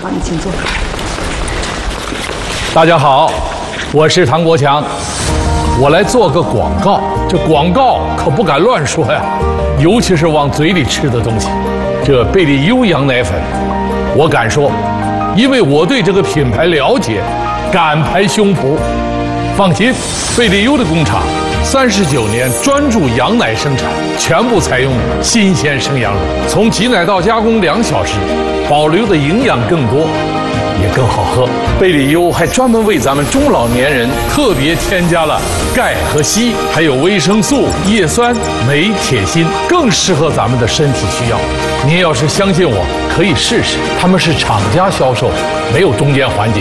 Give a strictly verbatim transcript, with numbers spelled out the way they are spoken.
好，你请坐。 大家好，我是唐国强，我来做个广告。这广告可不敢乱说呀，尤其是往嘴里吃的东西。这贝利优羊奶粉，我敢说，因为我对这个品牌了解，敢拍胸脯。放心，贝利优的工厂三十九年专注羊奶生产，全部采用新鲜生羊乳，从挤奶到加工两小时，保留的营养更多，也更好喝。贝利优还专门为咱们中老年人特别添加了钙和硒，还有维生素、叶酸、镁、铁、锌，更适合咱们的身体需要。您要是相信我，可以试试。他们是厂家销售，没有中间环节。